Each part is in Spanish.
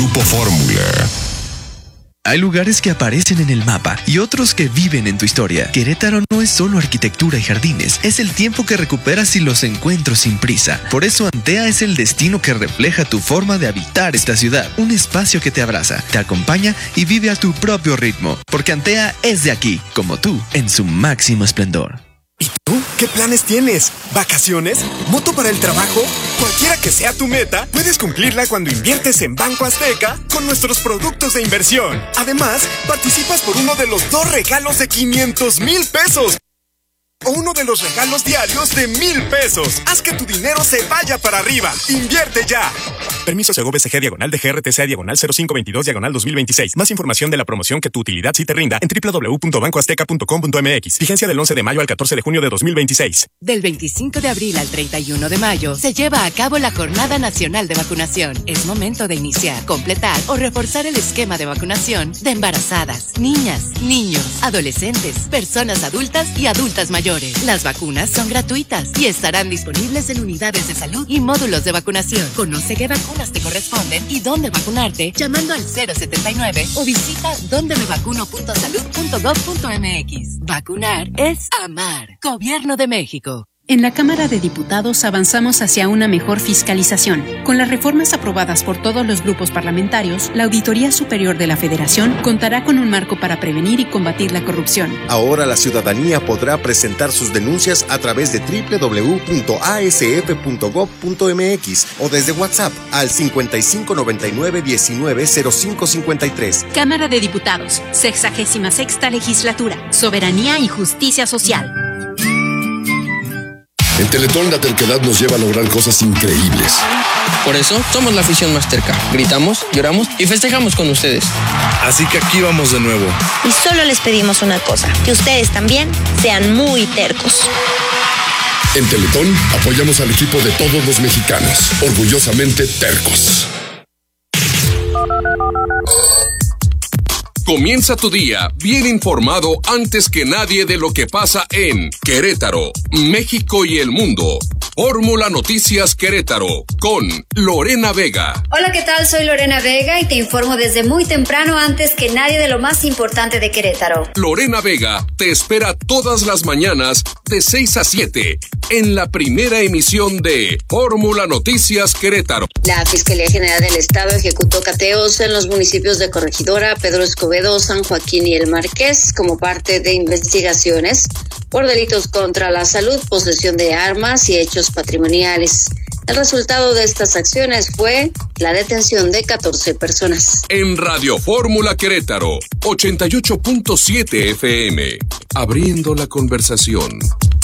Grupo Fórmula. Hay lugares que aparecen en el mapa y otros que viven en tu historia. Querétaro no es solo arquitectura y jardines, es el tiempo que recuperas y los encuentros sin prisa. Por eso Antea es el destino que refleja tu forma de habitar esta ciudad. Un espacio que te abraza, te acompaña y vive a tu propio ritmo. Porque Antea es de aquí, como tú, en su máximo esplendor. ¿Y tú? ¿Qué planes tienes? ¿Vacaciones? ¿Moto para el trabajo? Cualquiera que sea tu meta, puedes cumplirla cuando inviertes en Banco Azteca con nuestros productos de inversión. Además, participas por uno de los 2 regalos de 500,000 pesos. O uno de los regalos diarios de 1,000 pesos. Haz que tu dinero se vaya para arriba. ¡Invierte ya! Permiso Segov SG/DGRTC/0522/2026. Más información de la promoción que tu utilidad sí te rinda en www.bancoazteca.com.mx. Vigencia del 11 de mayo al 14 de junio de 2026. Del 25 de abril al 31 de mayo se lleva a cabo la Jornada Nacional de Vacunación. Es momento de iniciar, completar o reforzar el esquema de vacunación de embarazadas, niñas, niños, adolescentes, personas adultas y adultas mayores. Las vacunas son gratuitas y estarán disponibles en unidades de salud y módulos de vacunación. Conoce qué vacunas te corresponden y dónde vacunarte llamando al 079 o visita dondemevacuno.salud.gov.mx. Vacunar es amar. Gobierno de México. En la Cámara de Diputados avanzamos hacia una mejor fiscalización. Con las reformas aprobadas por todos los grupos parlamentarios, la Auditoría Superior de la Federación contará con un marco para prevenir y combatir la corrupción. Ahora la ciudadanía podrá presentar sus denuncias a través de www.asf.gov.mx o desde WhatsApp al 5599-190553. Cámara de Diputados, 66ª Legislatura, Soberanía y Justicia Social. En Teletón la terquedad nos lleva a lograr cosas increíbles. Por eso somos la afición más terca. Gritamos, lloramos y festejamos con ustedes. Así que aquí vamos de nuevo. Y solo les pedimos una cosa, que ustedes también sean muy tercos. En Teletón apoyamos al equipo de todos los mexicanos, orgullosamente tercos. Comienza tu día bien informado antes que nadie de lo que pasa en Querétaro, México y el mundo. Fórmula Noticias Querétaro con Lorena Vega. Hola, ¿qué tal? Soy Lorena Vega y te informo desde muy temprano antes que nadie de lo más importante de Querétaro. Lorena Vega te espera todas las mañanas de 6 a 7 en la primera emisión de Fórmula Noticias Querétaro. La Fiscalía General del Estado ejecutó cateos en los municipios de Corregidora, Pedro Escobedo, San Joaquín y El Marqués como parte de investigaciones por delitos contra la salud, posesión de armas y hechos patrimoniales. El resultado de estas acciones fue la detención de 14 personas. En Radio Fórmula Querétaro, 88.7 FM, abriendo la conversación.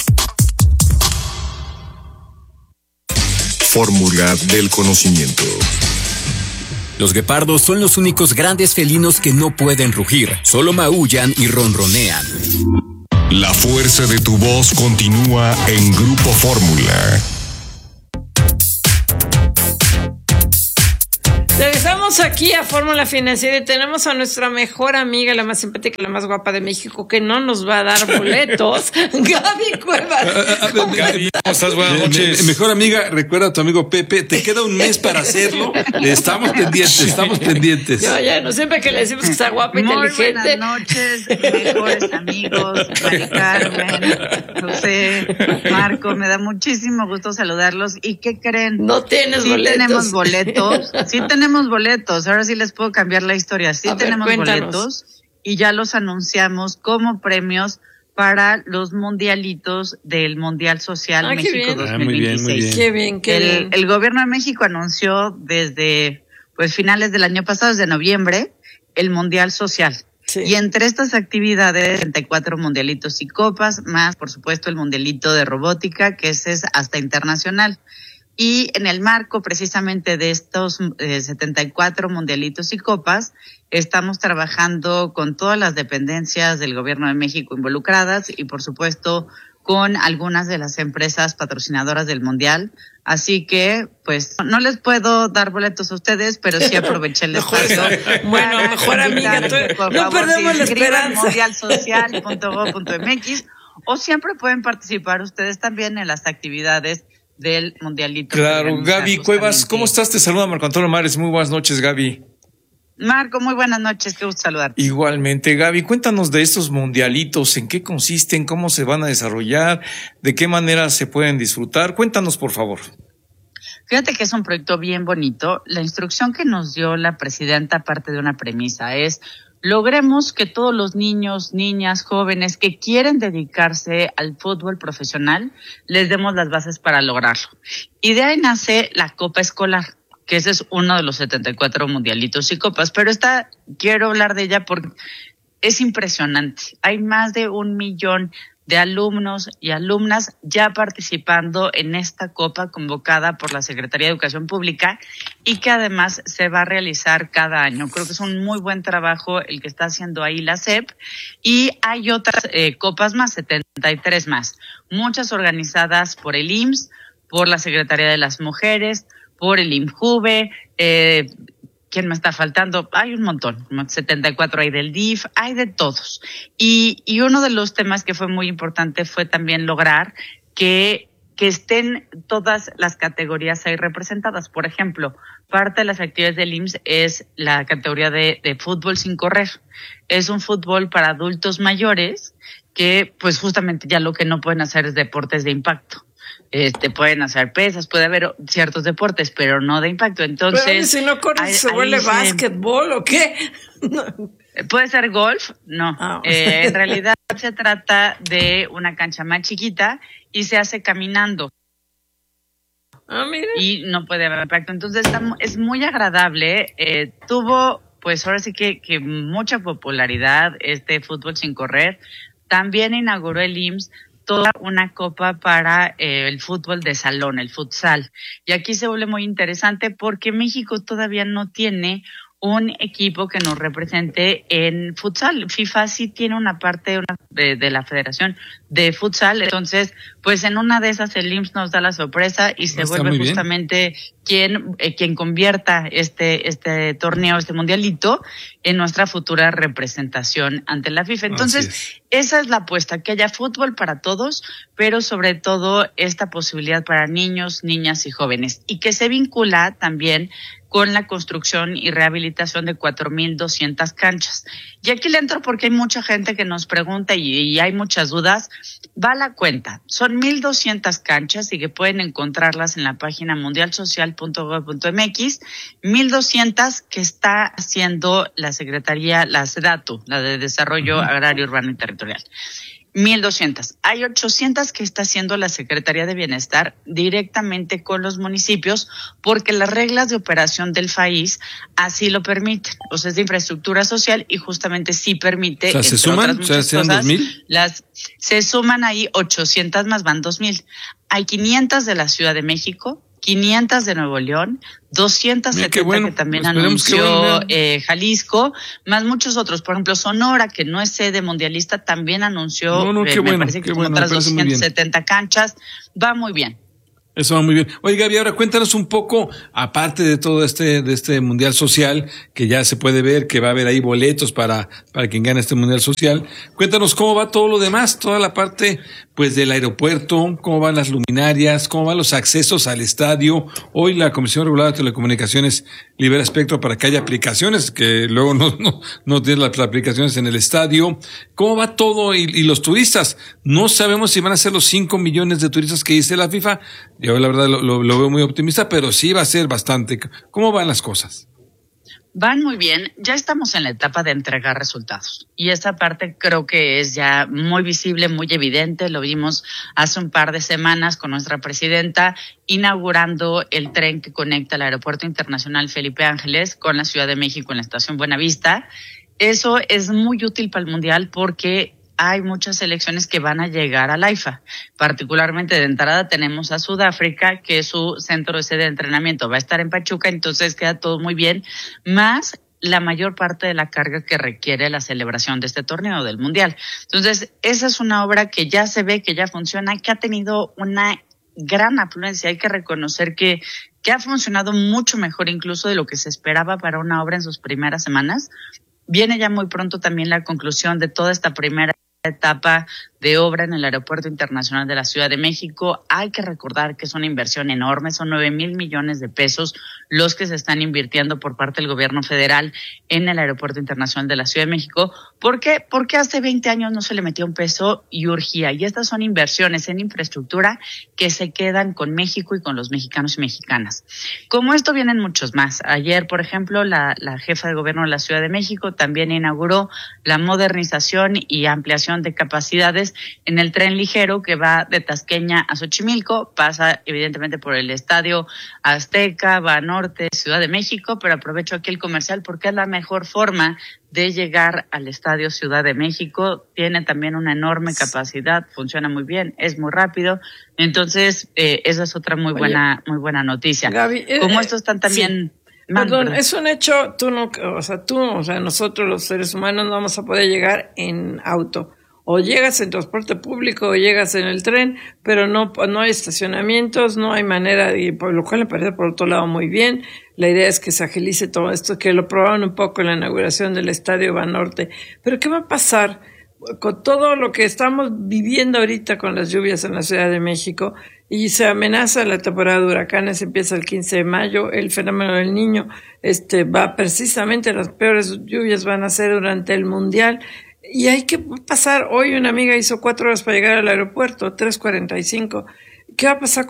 Fórmula del conocimiento. Los guepardos son los únicos grandes felinos que no pueden rugir, solo maullan y ronronean. La fuerza de tu voz continúa en Grupo Fórmula. Regresamos aquí a Fórmula Financiera y tenemos a nuestra mejor amiga, la más simpática, la más guapa de México, que no nos va a dar boletos. Gaby Cuevas. Gaby, ¿cómo estás? Buenas noches. Mejor amiga, recuerda a tu amigo Pepe, te queda un mes para hacerlo. Estamos pendientes. Yo ya no siempre que le decimos que está guapa, inteligente. Buenas noches, mejores amigos, Mari Carmen, José, Marco, me da muchísimo gusto saludarlos. ¿Y qué creen? No tienes sí boletos. Sí tenemos boletos, ahora sí les puedo cambiar la historia. Sí tenemos boletos y ya los anunciamos como premios para los mundialitos del Mundial Social México 2026. Muy bien. Qué bien. El Gobierno de México anunció desde finales del año pasado, desde noviembre, el Mundial Social. Sí. Y entre estas actividades, 34 mundialitos y copas, más por supuesto el mundialito de robótica, que ese es hasta internacional. Y en el marco precisamente de estos 74 mundialitos y copas, estamos trabajando con todas las dependencias del Gobierno de México involucradas y por supuesto con algunas de las empresas patrocinadoras del Mundial. Así que, no les puedo dar boletos a ustedes, pero sí aproveché el espacio. Bueno, mejor amiga, no perdemos la esperanza. mundialsocial.gov.mx o siempre pueden participar ustedes también en las actividades del mundialito. Claro, Gaby Cuevas, ¿cómo estás? Te saluda Marco Antonio Mares. Muy buenas noches, Gaby. Marco, muy buenas noches, qué gusto saludarte. Igualmente, Gaby, cuéntanos de estos mundialitos, en qué consisten, cómo se van a desarrollar, de qué manera se pueden disfrutar. Cuéntanos, por favor. Fíjate que es un proyecto bien bonito. La instrucción que nos dio la presidenta, parte de una premisa, es logremos que todos los niños, niñas, jóvenes que quieren dedicarse al fútbol profesional, les demos las bases para lograrlo. Y de ahí nace la Copa Escolar, que ese es uno de los 74 mundialitos y copas, pero quiero hablar de ella porque es impresionante. Hay más de 1 millón de alumnos y alumnas ya participando en esta copa convocada por la Secretaría de Educación Pública y que además se va a realizar cada año. Creo que es un muy buen trabajo el que está haciendo ahí la SEP, y hay otras copas más, 73 más, muchas organizadas por el IMSS, por la Secretaría de las Mujeres, por el INJUVE, ¿quién me está faltando? Hay un montón, 74 hay del DIF, hay de todos. Y uno de los temas que fue muy importante fue también lograr que estén todas las categorías ahí representadas. Por ejemplo, parte de las actividades del IMSS es la categoría de fútbol sin correr. Es un fútbol para adultos mayores que pues justamente ya lo que no pueden hacer es deportes de impacto. Pueden hacer pesas, puede haber ciertos deportes, pero no de impacto. Entonces, pero si no corres, ¿se vuelve básquetbol o qué? ¿Puede ser golf? No. En realidad se trata de una cancha más chiquita y se hace caminando. Mira. Y no puede haber impacto. Entonces es muy agradable. Tuvo, pues ahora sí que mucha popularidad este fútbol sin correr. También inauguró el IMSS toda una copa para el fútbol de salón, el futsal. Y aquí se vuelve muy interesante porque México todavía no tiene un equipo que nos represente en futsal. FIFA sí tiene una parte de la federación de futsal, entonces pues en una de esas el IMSS nos da la sorpresa y se vuelve justamente quien convierta este torneo, este mundialito, en nuestra futura representación ante la FIFA. Entonces esa es la apuesta, que haya fútbol para todos, pero sobre todo esta posibilidad para niños, niñas y jóvenes, y que se vincula también con la construcción y rehabilitación de 4,200 canchas. Y aquí le entro porque hay mucha gente que nos pregunta y hay muchas dudas. Va a la cuenta. Son 1,200 canchas y que pueden encontrarlas en la página mundialsocial.gov.mx. 1,200 que está haciendo la Secretaría, la SEDATU, la de Desarrollo Agrario, Urbano y Territorial. 1,200. Hay 800 que está haciendo la Secretaría de Bienestar directamente con los municipios porque las reglas de operación del FAIS así lo permiten. O sea, es de infraestructura social y justamente sí permite. O sea, ¿se suman? O sea, ¿sean 2,000? Se suman ahí 800 más, van 2,000. Hay 500 de la Ciudad de México, 500 de Nuevo León, 270 que también anunció Jalisco, más muchos otros. Por ejemplo, Sonora, que no es sede mundialista, también anunció, parece que otras 270 canchas. Va muy bien. Eso va muy bien. Oye, Gaby, ahora cuéntanos un poco, aparte de todo de este Mundial Social, que ya se puede ver, que va a haber ahí boletos para quien gane este Mundial Social. Cuéntanos cómo va todo lo demás, toda la parte, pues, del aeropuerto, cómo van las luminarias, cómo van los accesos al estadio. Hoy la Comisión Reguladora de Telecomunicaciones libera espectro para que haya aplicaciones, que luego no tienen las aplicaciones en el estadio. ¿Cómo va todo? Y los turistas, no sabemos si van a ser los 5 millones de turistas que dice la FIFA. Yo la verdad lo veo muy optimista, pero sí va a ser bastante. ¿Cómo van las cosas? Van muy bien. Ya estamos en la etapa de entregar resultados. Y esta parte creo que es ya muy visible, muy evidente. Lo vimos hace un par de semanas con nuestra presidenta inaugurando el tren que conecta el Aeropuerto Internacional Felipe Ángeles con la Ciudad de México en la estación Buenavista. Eso es muy útil para el Mundial porque hay muchas selecciones que van a llegar al AIFA. Particularmente de entrada tenemos a Sudáfrica, que su centro de sede de entrenamiento va a estar en Pachuca, entonces queda todo muy bien, más la mayor parte de la carga que requiere la celebración de este torneo del Mundial. Entonces, esa es una obra que ya se ve, que ya funciona, que ha tenido una gran afluencia. Hay que reconocer que ha funcionado mucho mejor incluso de lo que se esperaba para una obra en sus primeras semanas. Viene ya muy pronto también la conclusión de toda esta primera etapa de obra en el Aeropuerto Internacional de la Ciudad de México. Hay que recordar que es una inversión enorme, son 9,000 millones de pesos los que se están invirtiendo por parte del gobierno federal en el Aeropuerto Internacional de la Ciudad de México. ¿Por qué? Porque hace 20 años no se le metió un peso y urgía. Y estas son inversiones en infraestructura que se quedan con México y con los mexicanos y mexicanas. Como esto vienen muchos más. Ayer, por ejemplo, la jefa de gobierno de la Ciudad de México también inauguró la modernización y ampliación de capacidades en el tren ligero que va de Tasqueña a Xochimilco, pasa evidentemente por el Estadio Azteca, va a Norte, Ciudad de México, pero aprovecho aquí el comercial porque es la mejor forma de llegar al Estadio Ciudad de México. Tiene también una enorme capacidad, funciona muy bien, es muy rápido. Entonces, esa es otra muy buena noticia. Gaby, como estos están también... Sí. Perdón, es un hecho, nosotros los seres humanos no vamos a poder llegar en auto. O llegas en transporte público o llegas en el tren, pero no hay estacionamientos, no hay manera, y por lo cual me parece por otro lado muy bien. La idea es que se agilice todo esto, que lo probaron un poco en la inauguración del Estadio Banorte. Pero ¿qué va a pasar con todo lo que estamos viviendo ahorita con las lluvias en la Ciudad de México? Y se amenaza la temporada de huracanes, empieza el 15 de mayo, el fenómeno del Niño, va precisamente, las peores lluvias van a ser durante el Mundial. Y hay que pasar, hoy una amiga hizo 4 horas para llegar al aeropuerto, 3:45. ¿Qué va a pasar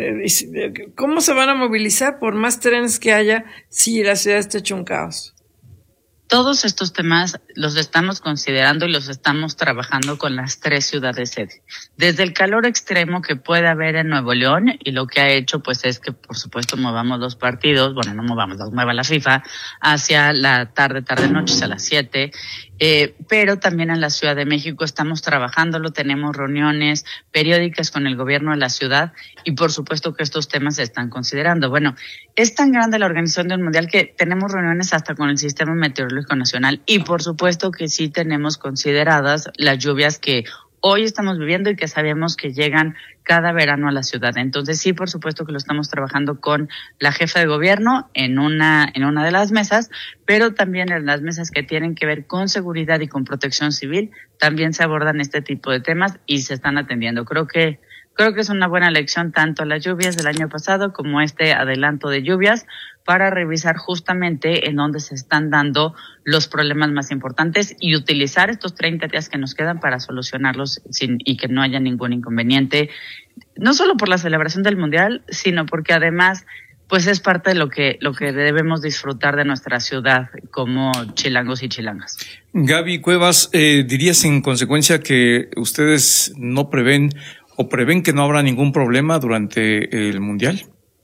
cómo se van a movilizar por más trenes que haya si la ciudad está hecho un caos? Todos estos temas los estamos considerando y los estamos trabajando con las 3 ciudades sede. Desde el calor extremo que puede haber en Nuevo León, y lo que ha hecho pues es que por supuesto movamos los partidos, bueno, no movamos, los mueva la FIFA, hacia la tarde-noche, a las 7, pero también en la Ciudad de México estamos trabajándolo, tenemos reuniones periódicas con el gobierno de la ciudad y por supuesto que estos temas se están considerando. Bueno, es tan grande la organización del Mundial que tenemos reuniones hasta con el Sistema Meteorológico Nacional y por supuesto que sí tenemos consideradas las lluvias que hoy estamos viviendo y que sabemos que llegan cada verano a la ciudad. Entonces sí, por supuesto que lo estamos trabajando con la jefa de gobierno en una de las mesas, pero también en las mesas que tienen que ver con seguridad y con protección civil, también se abordan este tipo de temas y se están atendiendo. Creo que es una buena lección tanto las lluvias del año pasado como este adelanto de lluvias para revisar justamente en dónde se están dando los problemas más importantes y utilizar estos 30 días que nos quedan para solucionarlos y que no haya ningún inconveniente, no solo por la celebración del Mundial, sino porque además pues es parte de lo que debemos disfrutar de nuestra ciudad como chilangos y chilangas. Gaby Cuevas, dirías en consecuencia que ustedes no prevén que no habrá ningún problema durante el Mundial.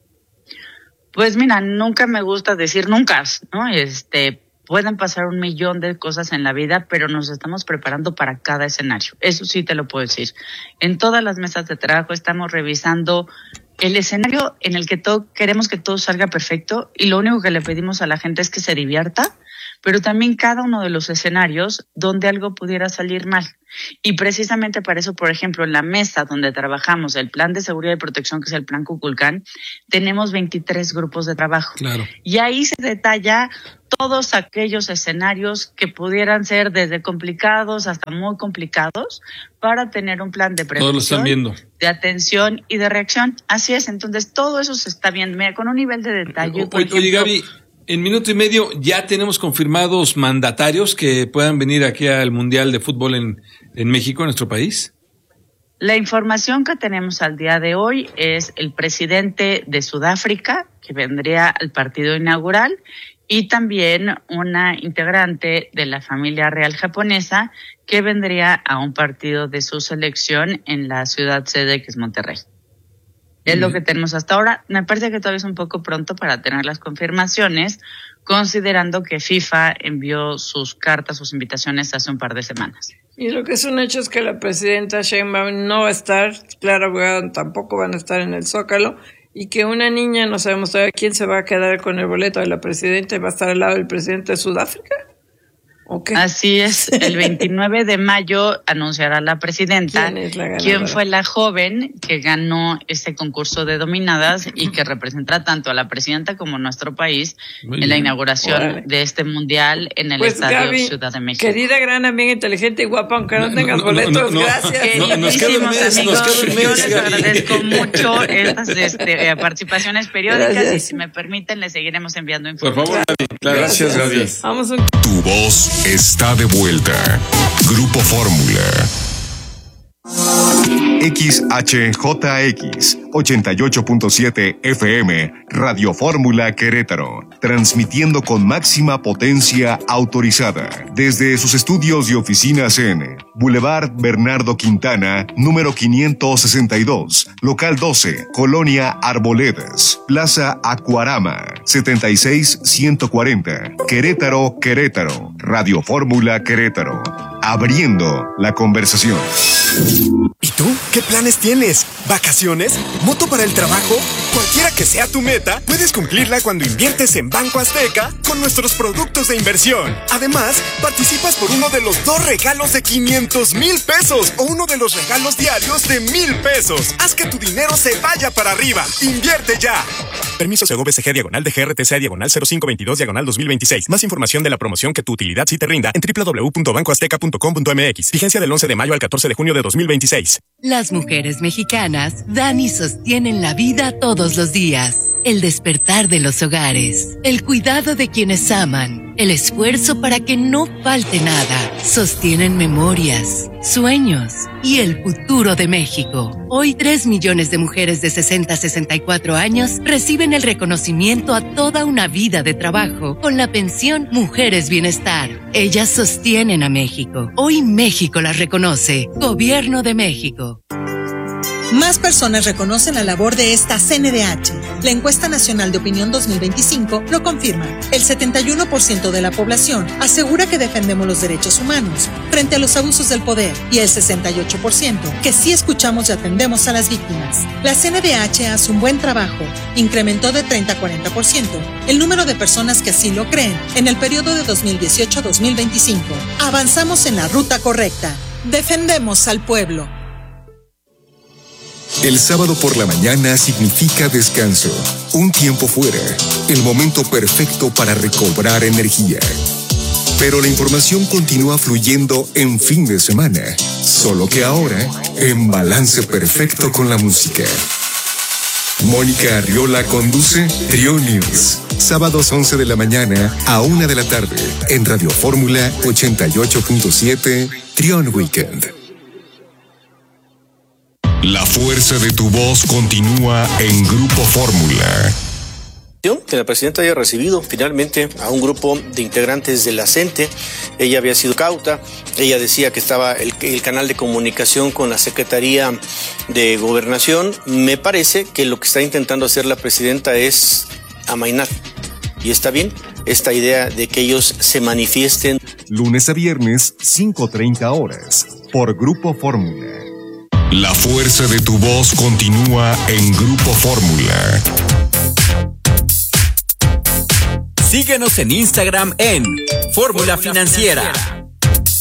Pues mira, nunca me gusta decir nunca, ¿no? Pueden pasar 1,000,000 de cosas en la vida, pero nos estamos preparando para cada escenario. Eso sí te lo puedo decir. En todas las mesas de trabajo estamos revisando el escenario en el que queremos que todo salga perfecto y lo único que le pedimos a la gente es que se divierta, pero también cada uno de los escenarios donde algo pudiera salir mal. Y precisamente para eso, por ejemplo, en la mesa donde trabajamos el plan de seguridad y protección, que es el plan Kukulcán, tenemos 23 grupos de trabajo. Claro. Y ahí se detalla todos aquellos escenarios que pudieran ser desde complicados hasta muy complicados para tener un plan de prevención, de atención y de reacción. Así es, entonces todo eso se está viendo. Mira, con un nivel de detalle. Oye, Gaby, en minuto y medio ya tenemos confirmados mandatarios que puedan venir aquí al Mundial de Fútbol en México, en nuestro país. La información que tenemos al día de hoy es el presidente de Sudáfrica, que vendría al partido inaugural, y también una integrante de la familia real japonesa que vendría a un partido de su selección en la ciudad sede, que es Monterrey. Es lo que tenemos hasta ahora. Me parece que todavía es un poco pronto para tener las confirmaciones, considerando que FIFA envió sus cartas, sus invitaciones hace un par de semanas. Y lo que es un hecho es que la presidenta Sheinbaum no va a estar, Clara Brugada tampoco van a estar en el Zócalo, y que una niña, no sabemos todavía quién se va a quedar con el boleto de la presidenta y va a estar al lado del presidente de Sudáfrica. Okay. Así es, el 29 de mayo anunciará la presidenta quién fue la joven que ganó este concurso de dominadas y que representará tanto a la presidenta como a nuestro país en la inauguración de este mundial en el Estadio Gaby, Ciudad de México. Querida, gran amiga, inteligente y guapa, aunque no tengas boletos, gracias. Queridísimos amigos, yo les agradezco mucho estas participaciones periódicas y si me permiten les seguiremos enviando información. Por favor, Gaby. Claro. Gracias, Gaby. Vamos Tu voz está de vuelta. Grupo Fórmula. XHJX 88.7 FM Radio Fórmula Querétaro, transmitiendo con máxima potencia autorizada desde sus estudios y oficinas en Boulevard Bernardo Quintana, número 562, local 12, Colonia Arboledas, Plaza Acuarama, 76140, Querétaro, Querétaro. Radio Fórmula Querétaro, abriendo la conversación. ¿Y tú? ¿Qué planes tienes? ¿Vacaciones? ¿Moto para el trabajo? Cualquiera que sea tu meta, puedes cumplirla cuando inviertes en Banco Azteca con nuestros productos de inversión. Además, participas por uno de los 2 regalos de 500,000 pesos o uno de los regalos diarios de 1,000 pesos. Haz que tu dinero se vaya para arriba. ¡Invierte ya! Permiso COBCG/DGRTC/0522/2026. Más información de la promoción que tu utilidad sí te rinda en www.bancoazteca.com.mx. Vigencia del 11 de mayo al 14 de junio de 2026. Las mujeres mexicanas dan y sostienen la vida todos los días. El despertar de los hogares, el cuidado de quienes aman, el esfuerzo para que no falte nada. Sostienen memorias, sueños y el futuro de México. Hoy 3 millones de mujeres de 60 a 64 años reciben el reconocimiento a toda una vida de trabajo con la pensión Mujeres Bienestar. Ellas sostienen a México. Hoy México las reconoce. Gobierno de México. Más personas reconocen la labor de esta CNDH. La encuesta nacional de opinión 2025 lo confirma. El 71% de la población asegura que defendemos los derechos humanos frente a los abusos del poder y el 68% que sí escuchamos y atendemos a las víctimas. La CNDH hace un buen trabajo. Incrementó de 30 a 40% el número de personas que así lo creen en el periodo de 2018 a 2025. Avanzamos en la ruta correcta. Defendemos al pueblo. El sábado por la mañana significa descanso, un tiempo fuera, el momento perfecto para recobrar energía. Pero la información continúa fluyendo en fin de semana, solo que ahora en balance perfecto con la música. Mónica Arriola conduce Trio News, sábados 11 de la mañana a 1 de la tarde, en Radio Fórmula 88.7, Trion Weekend. La fuerza de tu voz continúa en Grupo Fórmula. Que la presidenta haya recibido finalmente a un grupo de integrantes de la CENTE. Ella había sido cauta, ella decía que estaba el canal de comunicación con la Secretaría de Gobernación. Me parece que lo que está intentando hacer la presidenta es amainar, y está bien esta idea de que ellos se manifiesten. Lunes a viernes, 5:30 horas, por Grupo Fórmula. La fuerza de tu voz continúa en Grupo Fórmula. Síguenos en Instagram en Fórmula Financiera.